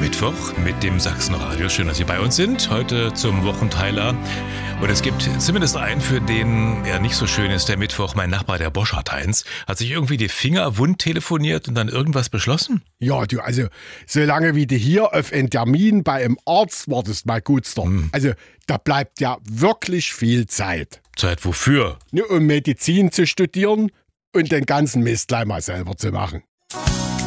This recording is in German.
Mittwoch mit dem Sachsenradio. Schön, dass Sie bei uns sind. Heute zum Wochenteiler. Und es gibt zumindest einen, für den er nicht so schön ist. Der Mittwoch, mein Nachbar, der Boschart-Heinz, hat sich irgendwie die Finger wund telefoniert und dann irgendwas beschlossen? Ja, du, also, solange wie du hier auf einen Termin bei einem Arzt wartest, mein Gutster, also, da bleibt ja wirklich viel Zeit. Zeit wofür? Nur um Medizin zu studieren und den ganzen Mist gleich mal selber zu machen.